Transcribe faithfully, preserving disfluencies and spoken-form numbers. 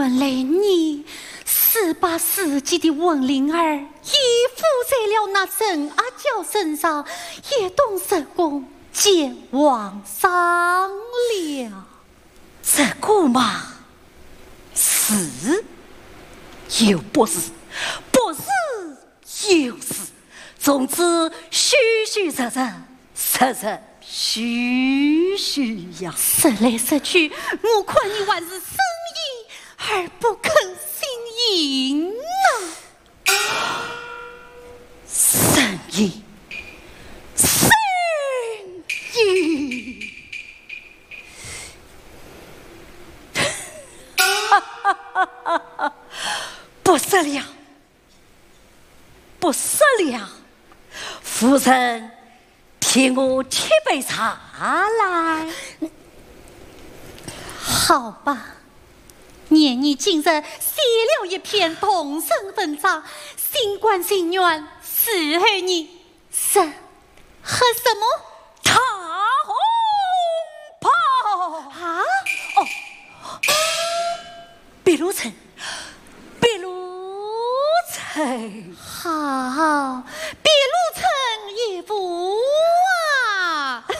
原来你十八世纪的文灵儿已附在了那沈阿娇身上，也动手工见皇上了。 这个嘛，是又不是，不是又是，总之虚虚实实，实实虚虚呀。 说来说去，我看你还是生硬而不肯信淫啊！ 生硬，生硬。不是了，不是了，夫人，替我沏杯茶来。 好吧，念你今日写了一篇同生文章，新官新愿，适合你，是喝什么？ 大红袍啊？ 哦，碧螺春，碧螺春。 好，